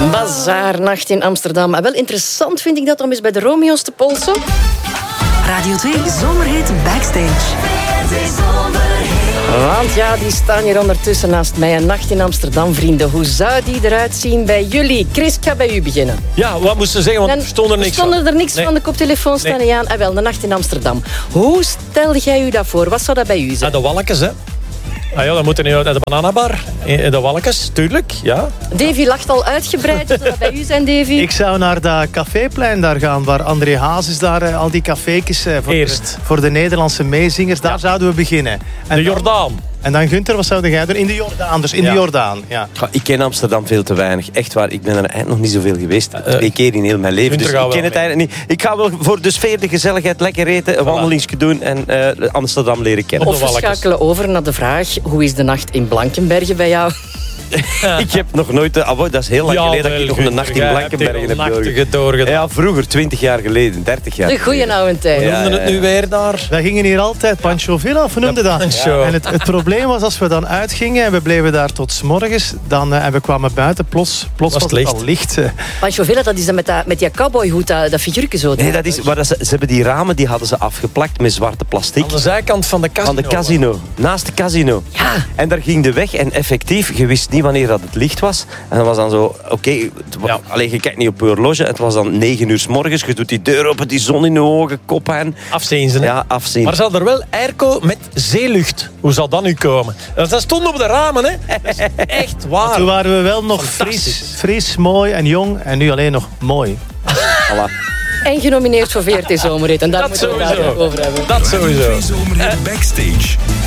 Bazaarnacht in Amsterdam. Wel interessant vind ik dat om eens bij de Romeo's te polsen. Radio 2 Zomerhit Backstage. Want ja, die staan hier ondertussen naast mij. Een nacht in Amsterdam, vrienden. Hoe zou die eruit zien bij jullie? Chris, ik ga bij u beginnen. Ja, wat moesten ze zeggen? Want er stond er niks van. Er niks van, de koptelefoon staan niet aan. Wel, de nacht in Amsterdam. Hoe stel jij u dat voor? Wat zou dat bij u zijn? De Walkes, hè. Ah ja, dan moeten we naar de bananabar. De Walkes, tuurlijk, ja. Davy lacht al uitgebreid. Zou dat bij u zijn, Davy? Ik zou naar dat caféplein daar gaan, waar André Hazes daar al die cafékjes voor de Nederlandse meezingers, daar zouden we beginnen. En de Jordaan. En dan Gunther, wat zou jij doen? In de Jordaan, dus in de Jordaan. Ja. Ik ken Amsterdam veel te weinig. Echt waar, ik ben er eigenlijk nog niet zoveel geweest. 2 keer in heel mijn leven. Dus ik ken het eigenlijk niet. Ik ga wel voor de sfeer, de gezelligheid, lekker eten, een wandelingsje doen en Amsterdam leren kennen. Of we schakelen over naar de vraag, hoe is de nacht in Blankenbergen bij jou? Ik heb nog nooit... dat is heel lang geleden dat ik nog een nacht in Blankenbergen heb doorgedaan. Ja, vroeger, 20 jaar geleden, 30 jaar De goeie oude tijd. We noemden het nu weer daar. Wij gingen hier altijd Pancho Villa, of we noemden dat. Ja. En het probleem was, als we dan uitgingen en we bleven daar tot 's morgens, en we kwamen buiten, plots was het al licht. Pancho Villa, dat is dan met die cowboyhoed, dat figuurke zo. Nee, dat is, ze hebben die ramen, die hadden ze afgeplakt met zwarte plastic. Aan de zijkant van de casino. Aan de casino, naast de casino. Ja. En daar ging de weg en effectief, je wist niet wanneer dat het licht was. En dat was dan zo, je kijkt niet op je horloge. Het was dan 9 uur 's morgens. Je doet die deur open, die zon in je ogen, kop aan. Afzien ze, hè? Ja, afzien. Maar zal er wel airco met zeelucht? Hoe zal dat nu komen? Dat stond op de ramen, hè? Dat is echt waar. Toen waren we wel nog fris, mooi en jong. En nu alleen nog mooi. Voilà. En genomineerd voor VRT Zomerhit. En daar moeten we het over hebben. Dat sowieso. Zomerhit Backstage.